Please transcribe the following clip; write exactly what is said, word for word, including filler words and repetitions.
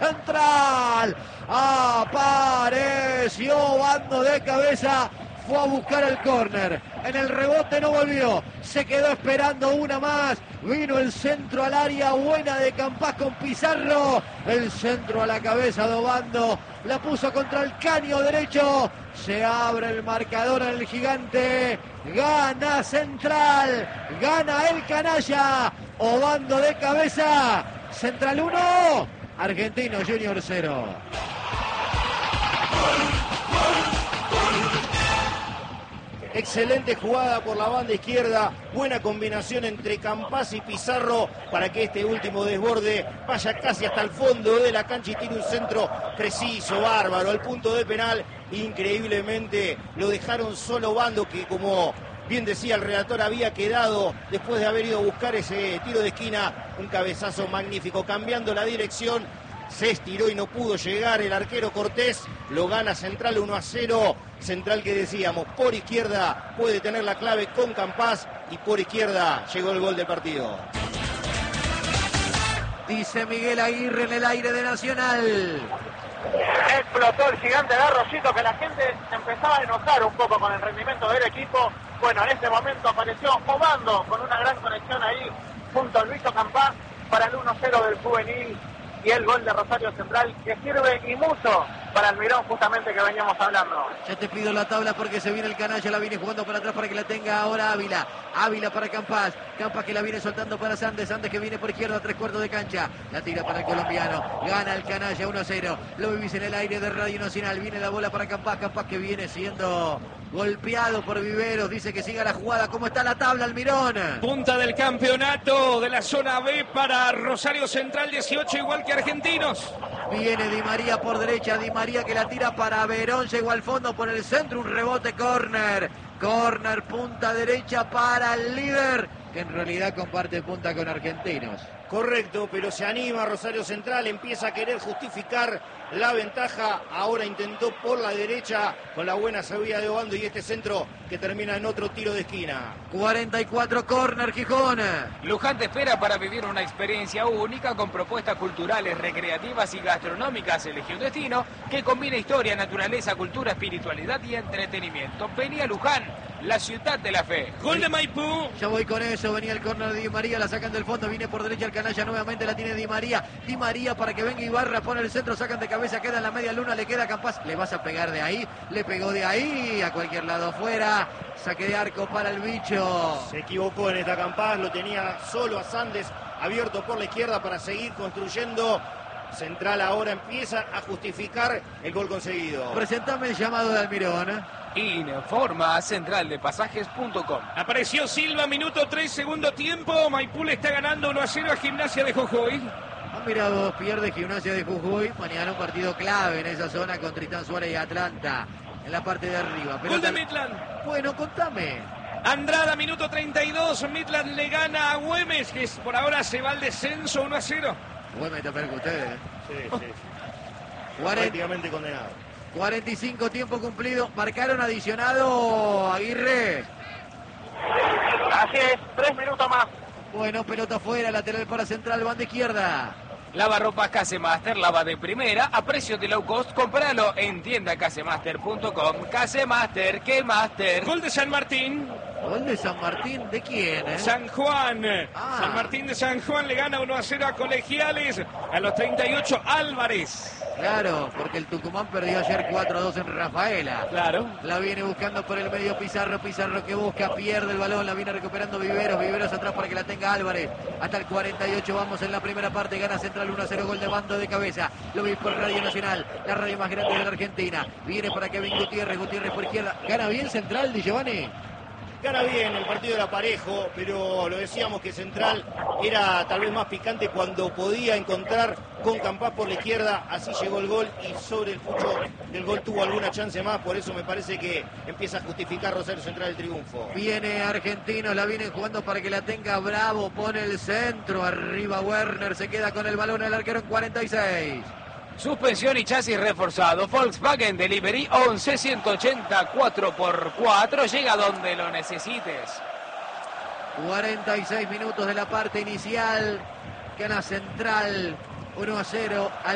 Central. Apareció Obando de cabeza. Fue a buscar el córner. En el rebote no volvió. Se quedó esperando una más. Vino el centro al área. Buena de Campás con Pizarro. El centro a la cabeza de Obando. La puso contra el caño derecho. Se abre el marcador en el Gigante. Gana Central. Gana el canalla. Obando de cabeza. Central uno. Argentino Junior cero. Excelente jugada por la banda izquierda, buena combinación entre Campás y Pizarro para que este último desborde vaya casi hasta el fondo de la cancha y tire un centro preciso, bárbaro, al punto de penal. Increíblemente lo dejaron solo Obando, que como bien decía el relator había quedado después de haber ido a buscar ese tiro de esquina, un cabezazo magnífico, cambiando la dirección. Se estiró y no pudo llegar el arquero Cortés. Lo gana Central uno a cero. Central que decíamos, por izquierda puede tener la clave con Campás y por izquierda llegó el gol del partido. Dice Miguel Aguirre en el aire de Nacional. Explotó el Gigante de Arroyito, que la gente se empezaba a enojar un poco con el rendimiento del equipo. Bueno, en este momento apareció Obando con una gran conexión ahí junto a Luisito Campás para el uno cero del juvenil. Y el gol de Rosario Central, que sirve y mucho para el Mirón, justamente que veníamos hablando. Ya te pido la tabla porque se viene el canalla, la viene jugando para atrás para que la tenga ahora Ávila. Ávila para Campás, Campás que la viene soltando para Sandes, Sandes que viene por izquierda a tres cuartos de cancha. La tira para el colombiano, gana el canalla uno a cero. Lo vivís en el aire de Radio Nacional, viene la bola para Campás, Campás que viene siendo golpeado por Viveros, dice que siga la jugada. ¿Cómo está la tabla, Almirón? Punta del campeonato de la zona B para Rosario Central, dieciocho igual que Argentinos. Viene Di María por derecha, Di María que la tira para Verón, llegó al fondo por el centro, un rebote, córner. Córner, punta derecha para el líder, que en realidad comparte punta con Argentinos. Correcto, pero se anima Rosario Central, empieza a querer justificar la ventaja. Ahora intentó por la derecha con la buena salida de Obando y este centro que termina en otro tiro de esquina. cuarenta y cuatro, córner Gijón. Luján te espera para vivir una experiencia única con propuestas culturales, recreativas y gastronómicas. Elegí un destino que combina historia, naturaleza, cultura, espiritualidad y entretenimiento. Vení a Luján, la ciudad de la fe. Gol de Maipú. Ya voy con eso, venía el córner de Di María, la sacan del fondo, viene por derecha el canalla, nuevamente la tiene Di María. Di María para que venga Ibarra, pone el centro, sacan de cabeza, queda en la media luna, le queda Campás. Le vas a pegar de ahí, le pegó de ahí, a cualquier lado afuera. Saque de arco para el bicho. Se equivocó en esta Campás, lo tenía solo a Sandes, abierto por la izquierda para seguir construyendo. Central ahora empieza a justificar el gol conseguido. Presentame el llamado de Almirón. Informa central de pasajes punto com. Apareció Silva, minuto tres, segundo tiempo. Maipú le está ganando uno a cero a Gimnasia de Jujuy. Ah, mira vos, pierde Gimnasia de Jujuy. Mañana un partido clave en esa zona con Tristán Suárez y Atlanta. En la parte de arriba. Pero Gol de tal... Midland. Bueno, contame. Andrada, minuto treinta y dos. Midland le gana a Güemes, que por ahora se va al descenso uno a cero. Güemes te perco ustedes. Sí, sí, sí. cuarenta, Prácticamente condenado. cuarenta y cinco tiempo cumplido. Marcaron adicionado Aguirre. Así es, tres minutos más. Bueno, pelota afuera, lateral para Central, banda izquierda. Lavarropas Casemaster, lava de primera, a precio de low cost, compralo en tienda casemaster punto com. Casemaster, que master. Gol de San Martín. Gol de San Martín, ¿de quién? Eh? San Juan. Ah. San Martín de San Juan le gana uno a cero a Colegiales. A los treinta y ocho, Álvarez. Claro, porque el Tucumán perdió ayer cuatro a dos en Rafaela. Claro. La viene buscando por el medio Pizarro, Pizarro que busca, pierde el balón, la viene recuperando Viveros, Viveros atrás para que la tenga Álvarez. Hasta el cuarenta y ocho vamos en la primera parte, gana Central uno a cero, gol de Bando de cabeza. Lo vi por Radio Nacional, la radio más grande de la Argentina. Viene para Kevin Gutiérrez, Gutiérrez por izquierda. Gana bien Central, Di Giovanni. Gana bien, el partido era parejo, pero lo decíamos que Central era tal vez más picante cuando podía encontrar con Campás por la izquierda, así llegó el gol y sobre el fucho del gol tuvo alguna chance más, por eso me parece que empieza a justificar Rosario Central el triunfo. Viene Argentinos, la vienen jugando para que la tenga Bravo, pone el centro, arriba Werner, se queda con el balón el arquero en cuarenta y seis. Suspensión y chasis reforzado. Volkswagen Delivery once ciento ochenta cuatro por cuatro. Llega donde lo necesites. cuarenta y seis minutos de la parte inicial. Gana Central uno a cero.